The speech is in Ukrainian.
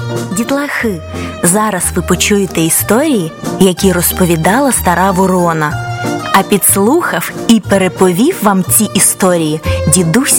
Дітлахи, зараз ви почуєте історії, які розповідала стара ворона. А підслухав і переповів вам ці історії дідусь